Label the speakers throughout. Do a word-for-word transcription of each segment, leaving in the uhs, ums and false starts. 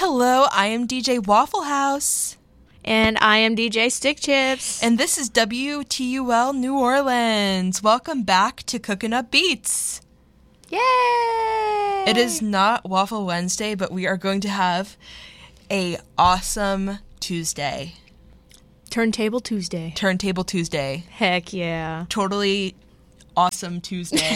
Speaker 1: Hello, I am D J Waffle House.
Speaker 2: And I am D J Stick Chips.
Speaker 1: And this is W T U L New Orleans. Welcome back to Cooking Up Beats.
Speaker 2: Yay!
Speaker 1: It is not Waffle Wednesday, but we are going to have a awesome Tuesday.
Speaker 2: Turntable Tuesday.
Speaker 1: Turntable Tuesday.
Speaker 2: Heck yeah.
Speaker 1: Totally awesome Tuesday.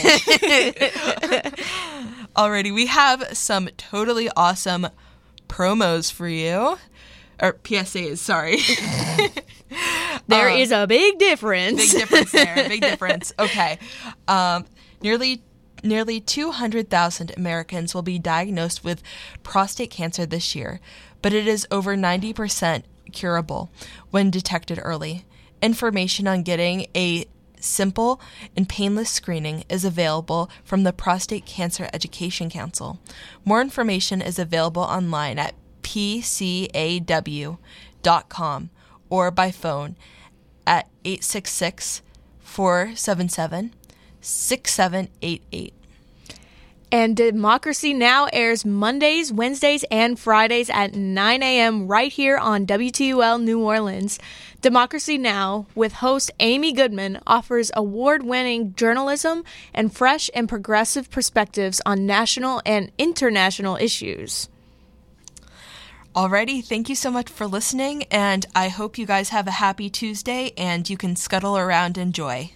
Speaker 1: Alrighty, we have some totally awesome promos for you. Or P S As, sorry.
Speaker 2: There
Speaker 1: um,
Speaker 2: is a big difference.
Speaker 1: Big difference there. Big difference. Okay. Um, nearly nearly two hundred thousand Americans will be diagnosed with prostate cancer this year, but it is over ninety percent curable when detected early. Information on getting a simple and painless screening is available from the Prostate Cancer Education Council. More information is available online at p c a w dot com or by phone at eight six six, four seven seven, six seven eight eight.
Speaker 2: And Democracy Now! Airs Mondays, Wednesdays, and Fridays at nine a.m. right here on W T U L New Orleans. Democracy Now! With host Amy Goodman offers award-winning journalism and fresh and progressive perspectives on national and international issues.
Speaker 1: Alrighty, thank you so much for listening, and I hope you guys have a happy Tuesday and you can scuttle around and enjoy.